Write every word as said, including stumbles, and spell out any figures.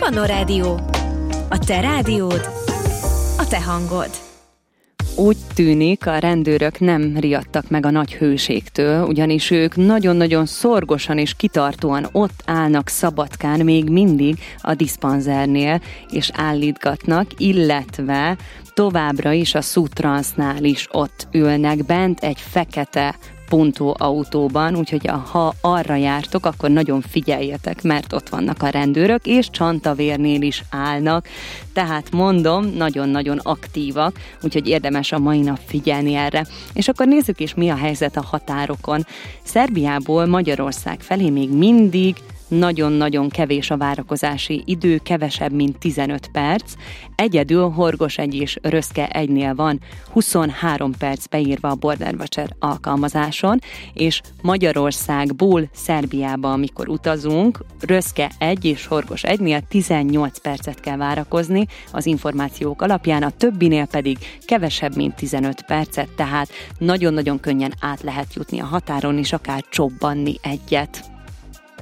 Manna Rádió. A te rádiód, a te hangod. Úgy tűnik, a rendőrök nem riadtak meg a nagy hőségtől, ugyanis ők nagyon-nagyon szorgosan és kitartóan ott állnak Szabadkán még mindig a diszpanzernél, és állítgatnak, illetve továbbra is a Sutransnál is ott ülnek bent egy fekete Punto autóban, úgyhogy ha arra jártok, akkor nagyon figyeljetek, mert ott vannak a rendőrök, és Csantavérnél is állnak, tehát mondom, nagyon-nagyon aktívak, úgyhogy érdemes a mai nap figyelni erre. És akkor nézzük is, mi a helyzet a határokon. Szerbiából Magyarország felé még mindig nagyon-nagyon kevés a várakozási idő, kevesebb, mint tizenöt perc. Egyedül Horgosegy és Röszke egynél van huszonhárom perc beírva a Border Watcher alkalmazáson, és Magyarországból Szerbiába, amikor utazunk, Röszke egy és Horgos egynél tizennyolc percet kell várakozni az információk alapján, a többinél pedig kevesebb, mint tizenöt percet, tehát nagyon-nagyon könnyen át lehet jutni a határon, és akár csobbanni egyet.